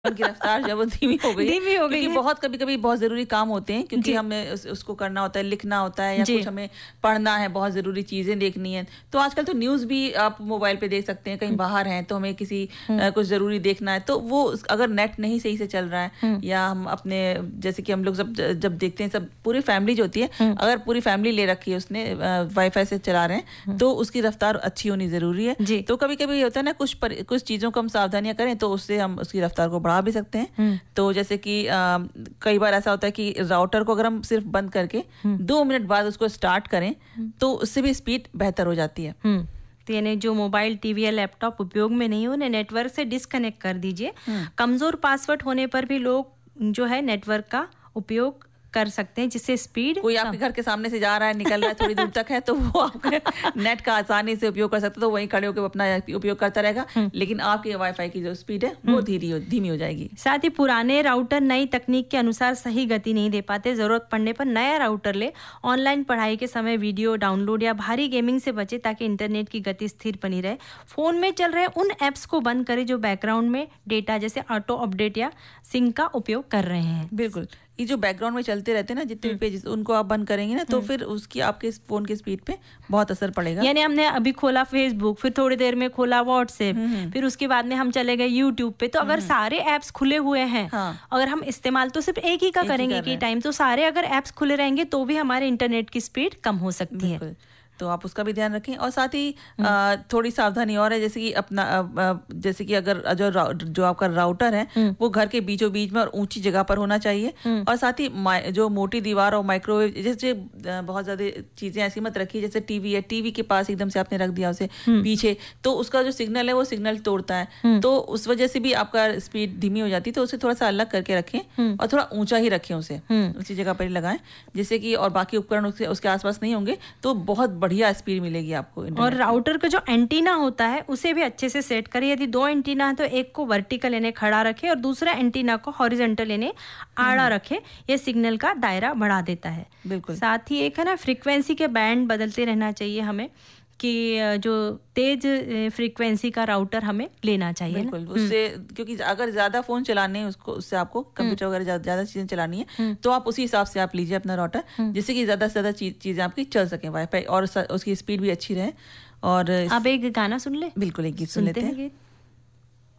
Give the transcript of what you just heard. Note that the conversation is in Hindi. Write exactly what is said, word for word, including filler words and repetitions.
की रफ्तार जब वो धीमी हो गई धीमी हो गई क्योंकि है। बहुत कभी-कभी बहुत ज़रूरी काम होते हैं क्योंकि जी। हमें उस, उसको करना होता है, लिखना होता है या जी। कुछ हमें पढ़ना है, बहुत ज़रूरी चीज़ें देखनी है। तो आजकल तो न्यूज़ भी आप मोबाइल पे देख सकते हैं, कहीं हुँ। बाहर हैं तो हमें किसी हुँ। अ, कुछ ज़रूरी देखना है तो वो उस- अगर नेट नहीं सही से चल रहा है हुँ। या हम अपने जैसे कि हम लोग सब ज- जब देखते हैं सब पूरी फैमिली जो होती है, हुँ। अगर पूरी फैमिली ले रखी है उसने अ, वाईफाई से चला रहे हैं हुँ। तो उसकी रफ्तार अच्छी होनी ज़रूरी है। जी। तो कभी-कभी ये होता है ना कुछ पर, कुछ चीज़ों को हम सावधानियाँ करें तो उससे हम उसकी रफ्तार को बढ़ा भी सकते हैं। हुँ। तो जैसे कि अ, कई बार ऐसा होता है कि राउटर को अगर हम सिर्फ बंद करके हुँ। दो मिनट बाद उसको स्टार्ट करें तो उससे भी स्पीड बेहतर हो जाती है। हम्म तो यानी जो मोबाइल, टीवी या लैपटॉप उपयोग में नहीं हो उन्हें नेटवर्क से डिस्कनेक्ट कर दीजिए। हम्म। कमजोर पासवर्ड होने पर भी लोग जो है नेटवर्क का उपयोग कर सकते हैं जिससे स्पीड कोई आपके घर के सामने से जा रहा है, निकल रहा है, थोड़ी दूर तक है तो वो आपके नेट का आसानी से उपयोग कर सकता है, तो वहीं खड़े होकर अपना उपयोग करता रहेगा, लेकिन आपके वाईफाई की जो स्पीड है वो धीरे हो धीमी हो जाएगी। साथ ही पुराने राउटर नई तकनीक के अनुसार सही गति नहीं दे पाते। जरूरत पड़ने पर नया राउटर ले। ऑनलाइन पढ़ाई के समय वीडियो डाउनलोड या भारी गेमिंग से बचे ताकि इंटरनेट की गति स्थिर बनी रहे। फोन में चल रहे उन एप्स को बंद करें जो बैकग्राउंड में डेटा जैसे ऑटो अपडेट या सिंक का उपयोग कर रहे हैं। बिल्कुल, ये जो बैकग्राउंड में चलते रहते हैं ना जितने भी पेजेस, उनको आप बंद करेंगे ना तो फिर उसकी आपके फोन की स्पीड पे बहुत असर पड़ेगा। यानी हमने अभी खोला फेसबुक, फिर थोड़ी देर में खोला व्हाट्सएप, फिर उसके बाद में हम चले गए यूट्यूब पे, तो अगर सारे ऐप्स खुले हुए हैं, हाँ। अगर हम इस्तेमाल तो सिर्फ एक ही का एक ही करेंगे कर रहे कि टाइम, तो सारे अगर ऐप्स खुले रहेंगे तो भी हमारे इंटरनेट की स्पीड कम हो सकती है। बिल्कुल, तो आप उसका भी ध्यान रखें। और साथ ही आ, थोड़ी सावधानी और है, जैसे कि अपना आ, आ, जैसे कि अगर जो रा, जो आपका राउटर है वो घर के बीचों बीच में और ऊंची जगह पर होना चाहिए। और साथ ही जो मोटी दीवार और माइक्रोवेव जैसे आ, बहुत ज्यादा चीजें ऐसी मत रखिए, जैसे टीवी है, टीवी के पास एकदम से आपने रख दिया उसे पीछे, तो उसका जो सिग्नल है वो सिग्नल तोड़ता है, तो उस वजह से भी आपका स्पीड धीमी हो जाती है। तो उसे थोड़ा सा अलग करके रखें और थोड़ा ऊंचा ही रखें उसे, उसी जगह पर ही लगाएं, जिससे कि और बाकी उपकरण उसके, उसके आसपास नहीं होंगे तो बहुत बढ़िया स्पीड मिलेगी आपको। और राउटर का जो एंटीना होता है उसे भी अच्छे से सेट करें। यदि दो एंटीना है तो एक को वर्टिकल यानी खड़ा रखें और दूसरा एंटीना को हॉरिजॉन्टल यानी आड़ा रखें। यह सिग्नल का दायरा बढ़ा देता है। बिल्कुल। साथ ही एक है ना फ्रीक्वेंसी के बैंड बदलते रहना चाहिए हमें, कि जो तेज फ्रीक्वेंसी का राउटर हमें लेना चाहिए। बिल्कुल, उससे क्योंकि अगर ज्यादा फोन चलाने हैं उसको, उससे आपको कंप्यूटर वगैरह ज्यादा चीजें चलानी है तो आप उसी हिसाब से आप लीजिए अपना राउटर, जिससे कि ज्यादा से ज्यादा चीजें आपकी चल सके वाईफाई और उसकी स्पीड भी अच्छी रहे। और अब एक गाना सुन ले। बिल्कुल, एक गीत सुन लेते हैं।